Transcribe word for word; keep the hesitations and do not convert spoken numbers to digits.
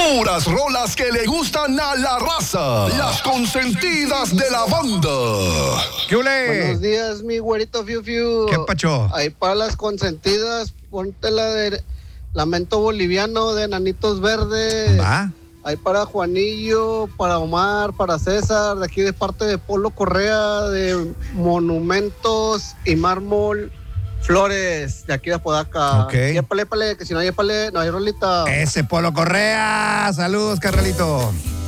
Puras rolas que le gustan a la raza. Las consentidas de la banda. ¿Qué ole? Buenos días, mi güerito Fiu Fiu. ¿Qué pacho? Ahí para las consentidas, ponte la de Lamento Boliviano de Nanitos Verdes. Va. Ahí para Juanillo, para Omar, para César, de aquí de parte de Polo Correa, de Monumentos y Mármol Flores, de aquí de Apodaca. Ok. Y épale, épale, que si no hay épale, no hay rolita. Ese Polo Correa. Saludos, carnalito.